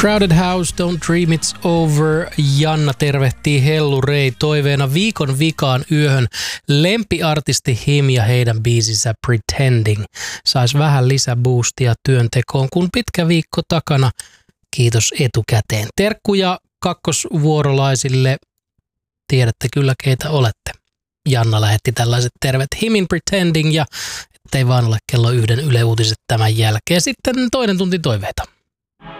Crowded House, Don't Dream It's Over. Janna tervehtii Hellu Rei toiveena viikon vikaan yöhön lempiartisti Him ja heidän biisinsä Pretending. Sais vähän lisäboostia työntekoon, kun pitkä viikko takana. Kiitos etukäteen. Terkkuja kakkosvuorolaisille. Tiedätte kyllä keitä olette. Janna lähetti tällaiset tervet Himin Pretending ja ettei vaan ole kello 1 Yle Uutiset tämän jälkeen. Sitten toinen tunti toiveita.